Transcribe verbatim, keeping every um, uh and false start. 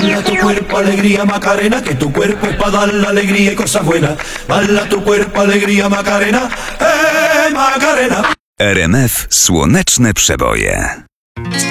Baila tu cuerpo, alegría, Macarena, que tu cuerpo es para dar la alegría y cosas buenas. Baila tu cuerpo, alegría, Macarena, eh, Macarena. R M F Słoneczne Przeboje.